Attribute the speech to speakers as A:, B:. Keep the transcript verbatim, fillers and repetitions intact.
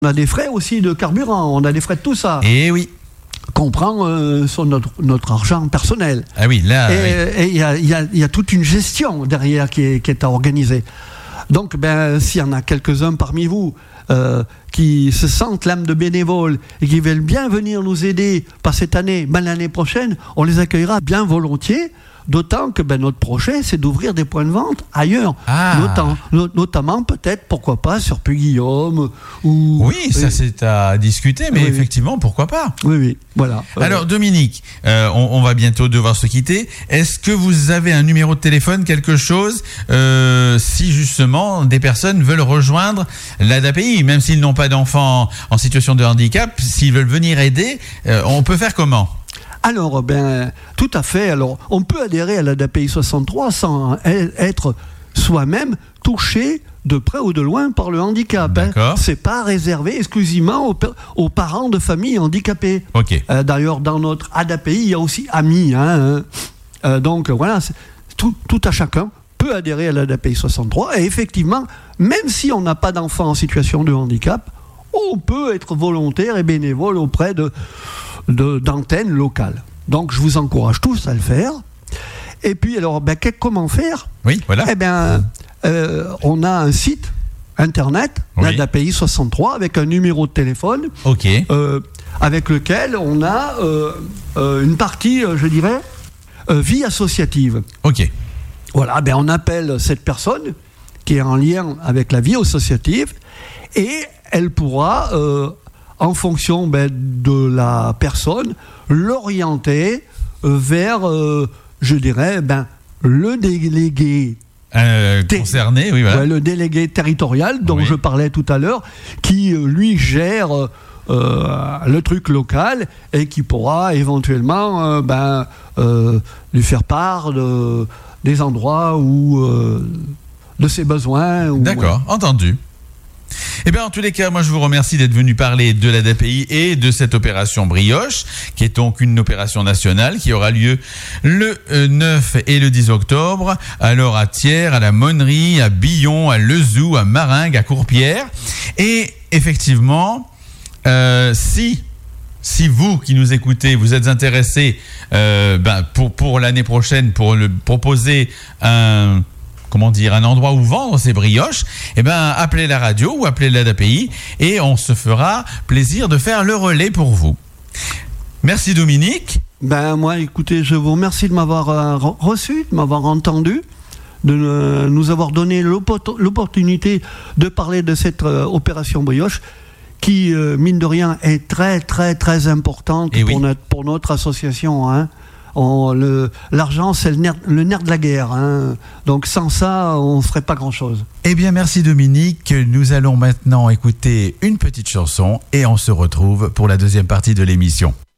A: On a des frais aussi de carburant, on a des frais de tout ça.
B: Et oui.
A: Qu'on prend euh, sur notre, notre argent personnel.
B: Ah oui, là.
A: Et il oui. y, y, y a toute une gestion derrière qui est, qui est à organiser. Donc, ben, s'il y en a quelques-uns parmi vous euh, qui se sentent l'âme de bénévole et qui veulent bien venir nous aider, pas cette année, mais l'année prochaine, on les accueillera bien volontiers. D'autant que ben, notre projet, c'est d'ouvrir des points de vente ailleurs.
B: Ah.
A: Notam- no- notamment, peut-être, pourquoi pas, sur Puy-Guillaume. Ou,
B: Oui, ça
A: et,
B: c'est à discuter, mais
A: oui,
B: effectivement, pourquoi pas.
A: Oui, oui, voilà.
B: Alors, Dominique, euh, on, on va bientôt devoir se quitter. Est-ce que vous avez un numéro de téléphone, quelque chose, euh, si justement des personnes veulent rejoindre l'A D A P I, même s'ils n'ont pas d'enfants en situation de handicap, s'ils veulent venir aider, euh, on peut faire comment ?
A: Alors, ben, tout à fait. Alors, on peut adhérer à l'A D A P I soixante-trois sans être soi-même touché de près ou de loin par le handicap.
B: D'accord.
A: Hein. C'est pas réservé exclusivement aux, aux parents de familles handicapées.
B: Ok.
A: Euh, d'ailleurs, dans notre A D A P I, il y a aussi amis. Hein, euh, donc voilà, tout, tout à chacun peut adhérer à l'A D A P I soixante-trois. Et effectivement, même si on n'a pas d'enfant en situation de handicap, on peut être volontaire et bénévole auprès de De, d'antennes locales. Donc, je vous encourage tous à le faire. Et puis, alors, ben, comment faire ?
B: Oui, voilà.
A: Eh bien, euh, on a un site internet,
B: oui.
A: l'A D A P I soixante-trois, avec un numéro de téléphone,
B: ok,
A: euh, avec lequel on a euh, euh, une partie, euh, je dirais, euh, vie associative.
B: Ok.
A: Voilà, ben, on appelle cette personne qui est en lien avec la vie associative et elle pourra... Euh, en fonction ben, de la personne, l'orienter vers, euh, je dirais, ben, le délégué
B: euh, concerné, oui, voilà.
A: Ouais, le délégué territorial dont
B: oui.
A: je parlais tout à l'heure, qui lui gère euh, le truc local et qui pourra éventuellement euh, ben, euh, lui faire part de, des endroits où, euh, de ses besoins. Où,
B: D'accord, ouais. Entendu. Eh bien, en tous les cas, moi, je vous remercie d'être venu parler de l'A D A P I et de cette opération Brioche, qui est donc une opération nationale qui aura lieu le neuf et le dix octobre, alors à Thiers, à la Monnerie, à Billon, à Lezoux, à Maringues, à Courpierre. Et effectivement, euh, si... Si vous qui nous écoutez, vous êtes intéressés euh, ben, pour, pour l'année prochaine, pour le, proposer un... comment dire, un endroit où vendre ces brioches, eh ben, appelez la radio ou appelez l'A D A P I et on se fera plaisir de faire le relais pour vous. Merci Dominique.
A: Ben, moi, écoutez, je vous remercie de m'avoir euh, reçu, de m'avoir entendu, de euh, nous avoir donné l'oppor- l'opportunité de parler de cette euh, opération brioche qui, euh, mine de rien, est très, très, très importante pour, oui. notre, pour notre association, hein. On, le, l'argent, c'est le nerf, le nerf de la guerre. Hein. Donc sans ça, on ne ferait pas grand-chose.
B: Eh bien, merci Dominique. Nous allons maintenant écouter une petite chanson et on se retrouve pour la deuxième partie de l'émission.